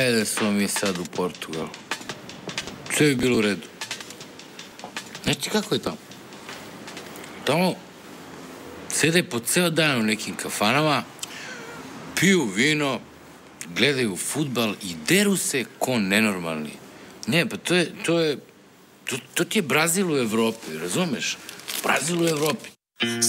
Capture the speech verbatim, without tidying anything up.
Ajde da smo mi sad u Portugalu. Sve bi bilo u redu. Znači kako je tamo? Tamo sede po ceo dan u nekim kafanama, piju vino, gledaju fudbal i deru se ko nenormalni. Ne, pa to je, to je, to, to ti je Brazil u Evropi, razumeš? Brazil u Evropi.